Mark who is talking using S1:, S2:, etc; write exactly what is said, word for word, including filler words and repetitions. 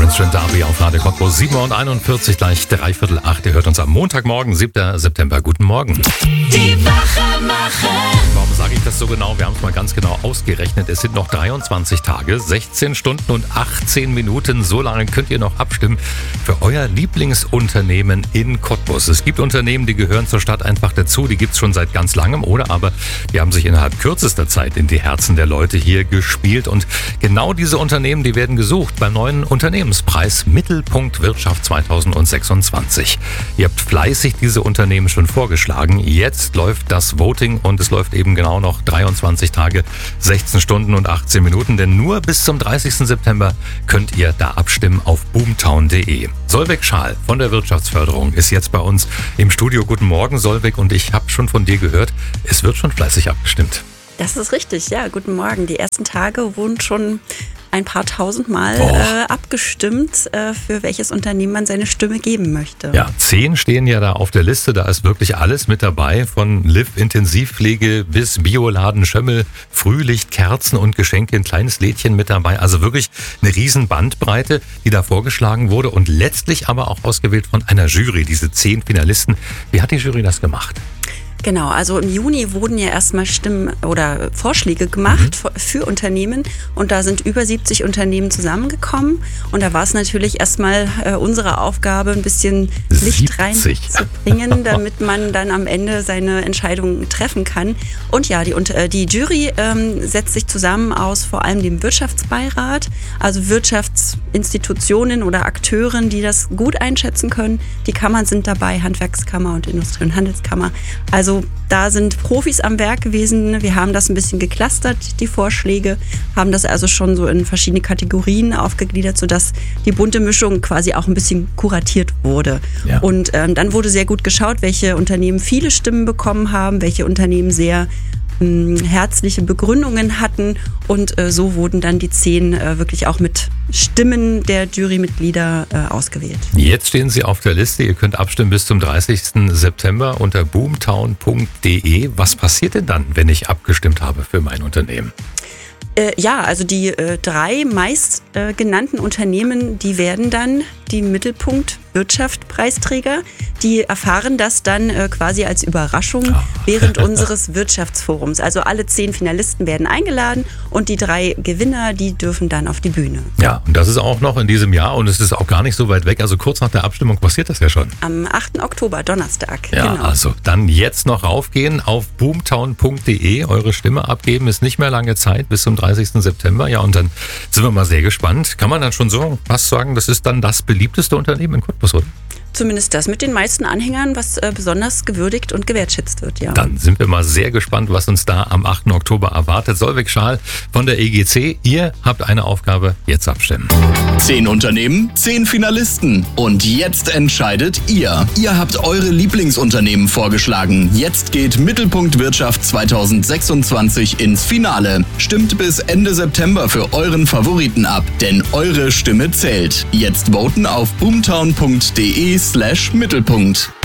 S1: uns schön Darby auf Radio Cottbus. sieben Uhr einundvierzig, gleich dreiviertel acht. Ihr hört uns am Montagmorgen, siebter September. Guten Morgen.
S2: Die Wachemacher.
S1: Warum sage ich das so genau? Wir haben es mal ganz genau ausgerechnet. Es sind noch dreiundzwanzig Tage, sechzehn Stunden und achtzehn Minuten. So lange könnt ihr noch abstimmen für euer Lieblingsunternehmen in Cottbus. Es gibt Unternehmen, die gehören zur Stadt einfach dazu. Die gibt es schon seit ganz langem, oder aber die haben sich innerhalb kürzester Zeit in die Herzen der Leute hier gespielt. Und genau diese Unternehmen, die werden gesucht beim neuen Unternehmenspreis Mittelpunkt Wirtschaft zweitausendsechsundzwanzig. Ihr habt fleißig diese Unternehmen schon vorgeschlagen. Jetzt läuft das Voting und es läuft eben genau noch dreiundzwanzig Tage, sechzehn Stunden und achtzehn Minuten. Denn nur bis zum dreißigsten September könnt ihr da abstimmen auf boomtown punkt de. Solveig Schaal von der Wirtschaftsförderung ist jetzt bei uns im Studio. Guten Morgen, Solveig. Und ich habe schon von dir gehört, es wird schon fleißig abgestimmt.
S3: Das ist richtig, ja. Guten Morgen. Die ersten Tage wurden schon ein paar tausend Mal
S1: Oh.
S3: äh, abgestimmt, äh, für welches Unternehmen man seine Stimme geben möchte.
S1: Ja, zehn stehen ja da auf der Liste. Da ist wirklich alles mit dabei. Von Liv Intensivpflege bis Bioladen Schömmel, Frühlicht, Kerzen und Geschenke. Ein kleines Lädchen mit dabei. Also wirklich eine riesen Bandbreite, die da vorgeschlagen wurde. Und letztlich aber auch ausgewählt von einer Jury, diese zehn Finalisten. Wie hat die Jury das gemacht?
S3: Genau, also im Juni wurden ja erstmal Stimmen oder Vorschläge gemacht für, für Unternehmen und da sind über siebzig Unternehmen zusammengekommen und da war es natürlich erstmal äh, unsere Aufgabe, ein bisschen Licht reinzubringen, damit man dann am Ende seine Entscheidungen treffen kann. Und ja, die, und, äh, die Jury ähm, setzt sich zusammen aus vor allem dem Wirtschaftsbeirat, also Wirtschaftsinstitutionen oder Akteuren, die das gut einschätzen können. Die Kammern sind dabei, Handwerkskammer und Industrie- und Handelskammer. Also Also da sind Profis am Werk gewesen. Wir haben das ein bisschen geclustert, die Vorschläge, haben das also schon so in verschiedene Kategorien aufgegliedert, sodass die bunte Mischung quasi auch ein bisschen kuratiert wurde.
S1: Ja.
S3: Und ähm, dann wurde sehr gut geschaut, welche Unternehmen viele Stimmen bekommen haben, welche Unternehmen sehr mh, herzliche Begründungen hatten und äh, so wurden dann die zehn äh, wirklich auch mit Stimmen der Jurymitglieder äh, ausgewählt.
S1: Jetzt stehen Sie auf der Liste. Ihr könnt abstimmen bis zum dreißigsten September unter boomtown punkt de. Was passiert denn dann, wenn ich abgestimmt habe für mein Unternehmen?
S3: Äh, ja, also die äh, drei meist äh, genannten Unternehmen, die werden dann die Mittelpunkt Wirtschaft Preisträger. Die erfahren das dann äh, quasi als Überraschung
S1: oh.
S3: während unseres Wirtschaftsforums. Also alle zehn Finalisten werden eingeladen und die drei Gewinner, die dürfen dann auf die Bühne.
S1: Ja, und das ist auch noch in diesem Jahr und es ist auch gar nicht so weit weg. Also kurz nach der Abstimmung passiert das ja schon.
S3: Am achten Oktober, Donnerstag.
S1: Ja,
S3: genau.
S1: also dann jetzt noch raufgehen auf boomtown punkt de, eure Stimme abgeben, ist nicht mehr lange Zeit bis zum dreißigsten September. Ja, und dann sind wir mal sehr gespannt. Kann man dann schon so was sagen, das ist dann das beliebteste Unternehmen in Cottbus, oder?
S3: Zumindest das mit den meisten Anhängern, was äh, besonders gewürdigt und gewertschätzt wird, ja.
S1: Dann sind wir mal sehr gespannt, was uns da am achten Oktober erwartet. Solveig Schaal von der E G C, ihr habt eine Aufgabe, jetzt abstimmen.
S4: Zehn Unternehmen, zehn Finalisten. Und jetzt entscheidet ihr. Ihr habt eure Lieblingsunternehmen vorgeschlagen. Jetzt geht Mittelpunkt Wirtschaft zweitausendsechsundzwanzig ins Finale. Stimmt bis Ende September für euren Favoriten ab, denn eure Stimme zählt. Jetzt voten auf boomtown punkt de slash Mittelpunkt.